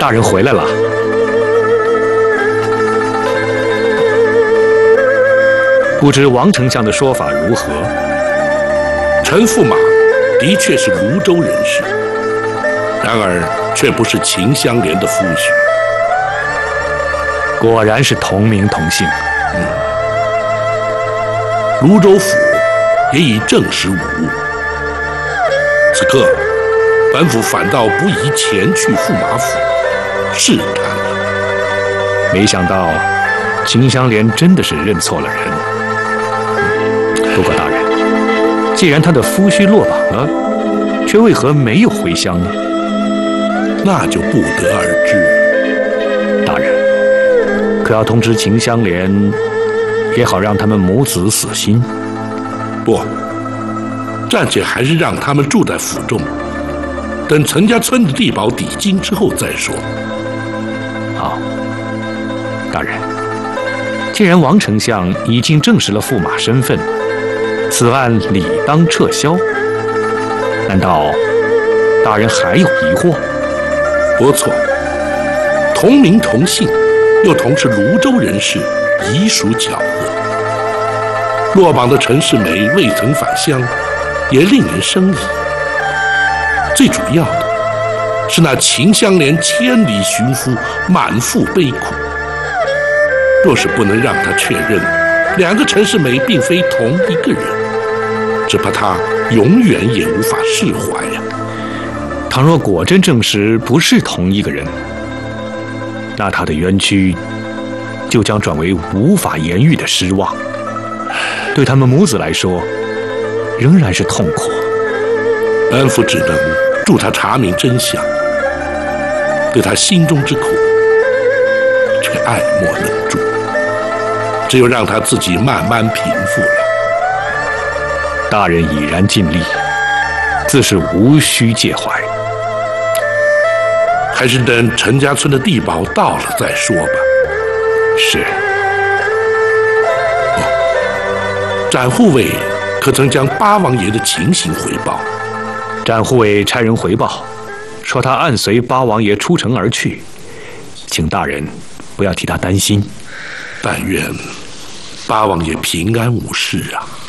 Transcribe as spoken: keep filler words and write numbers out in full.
大人回来了。不知王丞相的说法如何？ 陈驸马的确是泸州人士，然而却不是秦香莲的夫婿。 果然是同名同姓。 嗯，泸州府也已证实无误。此刻，本府反倒不宜前去驸马府试探了。 没想到，秦香莲真的是认错了人。不过大人，既然他的夫婿落榜了，却为何没有回乡呢？ 那就不得而知。 大人，可要通知秦香莲，也好让他们母子死心。 不，暂且还是让他们住在府中，等陈家村的地保抵京之后再说。 好，大人，既然王丞相已经证实了驸马身份，此案理当撤销。难道大人还有疑惑？ 不错，同名同姓，又同是泸州人士，已属巧合。落榜的陈世美未曾返乡，也令人生疑。最主要的是那秦香莲千里寻夫，满腹悲苦。若是不能让他确认两个陈世美并非同一个人，只怕他永远也无法释怀呀。 倘若果真证实不是同一个人，那他的冤屈就将转为无法言喻的失望，对他们母子来说，仍然是痛苦。 恩父只能助他查明真相，对他心中之苦，却爱莫能助，只有让他自己慢慢平复了。 大人已然尽力，自是无需介怀。 还是等陈家村的地保到了再说吧。 是。 哦，展护卫可曾将八王爷的情形回报？ 展护卫差人回报，说他按随八王爷出城而去，请大人不要替他担心。 但愿八王爷平安无事啊。